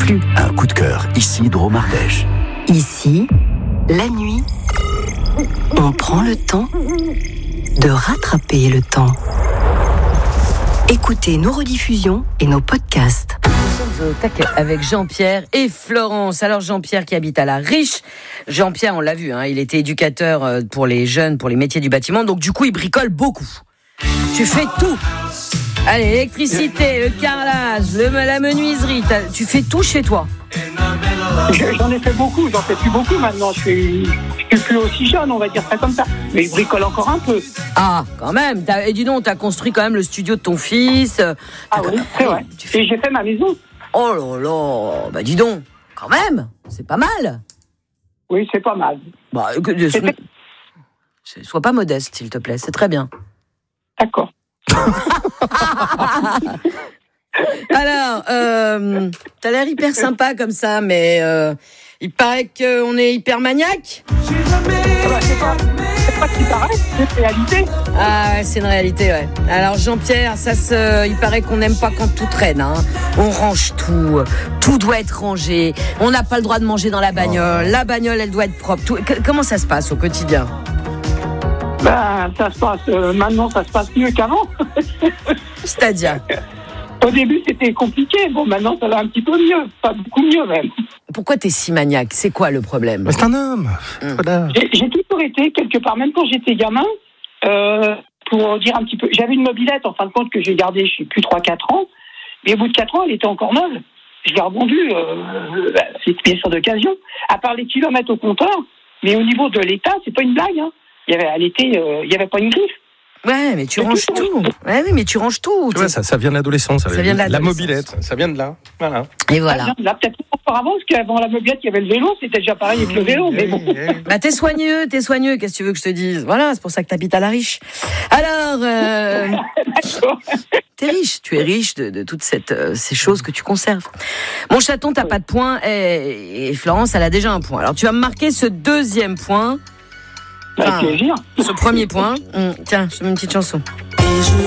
plus. Un coup de cœur, ici Drôme-Ardèche. Ici, la nuit, on prend le temps de rattraper le temps. Écoutez nos rediffusions et nos podcasts. Nous sommes au taquet avec Jean-Pierre et Florence. Alors Jean-Pierre qui habite à La Riche. Jean-Pierre, on l'a vu, il était éducateur pour les jeunes, pour les métiers du bâtiment. Donc du coup, il bricole beaucoup. Tu fais tout. Allez, l'électricité, le carrelage, la menuiserie. Tu fais tout chez toi. J'en ai fait beaucoup, j'en fais plus beaucoup maintenant. Je suis plus aussi jeune, on va dire ça comme ça. Mais je bricole encore un peu. Ah, quand même. Et dis donc, t'as construit quand même le studio de ton fils. Ah oui, c'est vrai. Et j'ai fait ma maison. Oh là là, bah dis donc, quand même, c'est pas mal. Oui, c'est pas mal. Bah, sois pas modeste, s'il te plaît, c'est très bien. D'accord. Alors, t'as l'air hyper sympa comme ça, mais il paraît qu'on est hyper maniaque. C'est pas ce qui paraît, c'est une réalité. Ah ouais, c'est une réalité, ouais. Alors Jean-Pierre, il paraît qu'on n'aime pas quand tout traîne, On range tout, tout doit être rangé. On n'a pas le droit de manger dans la bagnole. La bagnole, elle doit être propre. Comment ça se passe au quotidien ? Ça se passe, maintenant ça se passe mieux qu'avant. C'est-à-dire ? Au début c'était compliqué, bon maintenant ça va un petit peu mieux, pas beaucoup mieux même. Pourquoi t'es si maniaque ? C'est quoi le problème ? C'est un homme. Voilà. J'ai toujours été, quelque part, même quand j'étais gamin, pour dire un petit peu, j'avais une mobilette en fin de compte que j'ai gardée, je sais plus, 3-4 ans, mais au bout de 4 ans elle était encore neuve. Je l'ai revendue, c'est une pièce d'occasion, à part les kilomètres au compteur, mais au niveau de l'état, c'est pas une blague, Il y avait pas une griffe. Ouais, mais tu ranges tout. Ouais, oui, mais tu ranges tout. Tu vois, ça vient de l'adolescence. Ça vient de l'adolescence. La mobilette, ça vient de là. Voilà. Et voilà. Là, peut-être auparavant, parce qu'avant la mobilette, il y avait le vélo, c'était déjà pareil avec le vélo, mais bon. Bah, t'es soigneux, qu'est-ce que tu veux que je te dise ? Voilà, c'est pour ça que t'habites à La Riche. Alors, D'accord. t'es riche, tu es riche de toutes ces choses que tu conserves. Mon chaton, t'as pas de points, et Florence, elle a déjà un point. Alors, tu vas me marquer ce deuxième point. Avec plaisir. Ce premier point. Tiens, je te mets une petite chanson. Et je